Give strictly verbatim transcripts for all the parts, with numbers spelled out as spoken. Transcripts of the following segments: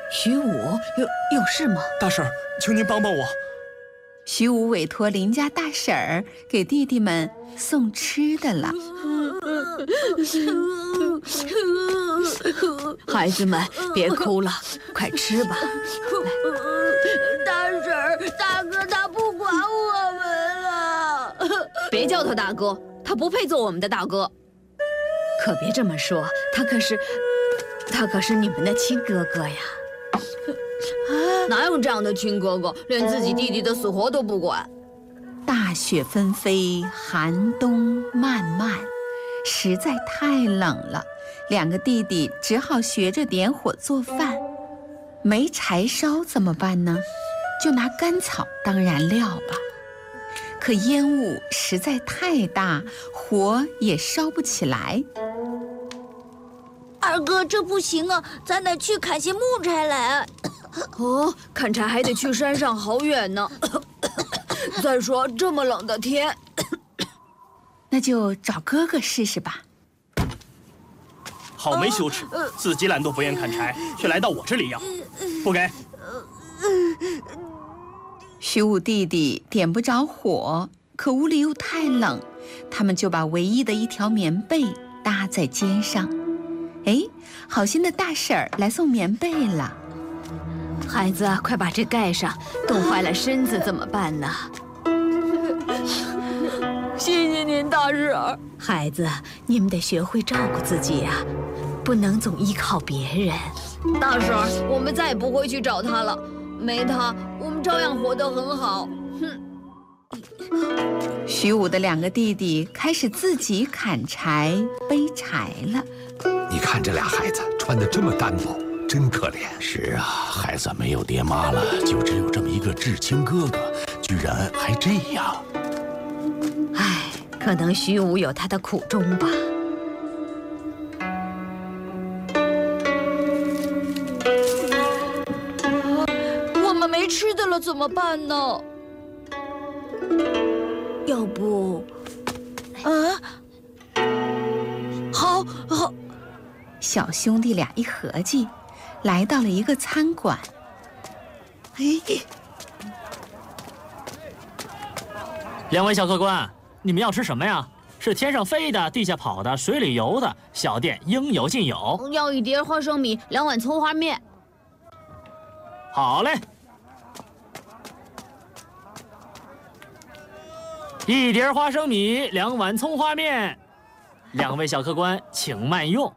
徐武有有事吗？ 大婶儿，求您帮帮我。 徐武委托邻家大婶儿给弟弟们送吃的了。 孩子们，别哭了，快吃吧。 大婶儿、大哥他不管我们了。 别叫他大哥，他不配做我们的大哥。可别这么说，他可是，他可是你们的亲哥哥呀。哪有这样的亲哥哥，连自己弟弟的死活都不管？ 大雪纷飞，寒冬漫漫，实在太冷了，两个弟弟只好学着点火做饭。没柴烧怎么办呢？就拿干草当燃料吧。可烟雾实在太大，火也烧不起来。 二哥，这不行啊，咱得去砍些木柴来。 哦，砍柴还得去山上，好远呢。再说这么冷的天， 那就找哥哥试试吧。 好没羞耻，自己懒惰不愿砍柴，却来到我这里要，不给。 徐武弟弟点不着火，可屋里又太冷，他们就把唯一的一条棉被搭在肩上。哎，好心的大婶儿来送棉被了。 孩子，快把这盖上，冻坏了身子怎么办呢？ 谢谢您，大婶儿。 孩子，你们得学会照顾自己呀，不能总依靠别人。大婶儿，我们再也不会去找他了，没他，我们照样活得很好。哼。 徐武的两个弟弟开始自己砍柴背柴了。 你看这俩孩子穿得这么单薄，真可怜。 是啊，孩子没有爹妈了，就只有这么一个至亲哥哥，居然还这样。 唉，可能徐武有他的苦衷吧。 我们没吃的了，怎么办呢？ 要不， 啊，好好。 小兄弟俩一合计，来到了一个餐馆。 嘿， 两位小客官，你们要吃什么呀？是天上飞的，地下跑的，水里游的，小店应有尽有。 要一碟花生米，两碗葱花面。 好嘞，一碟花生米，两碗葱花面。两位小客官，请慢用。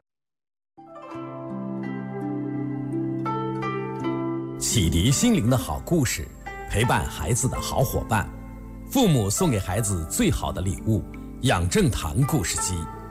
启迪心灵的好故事，陪伴孩子的好伙伴，父母送给孩子最好的礼物——养正堂故事机。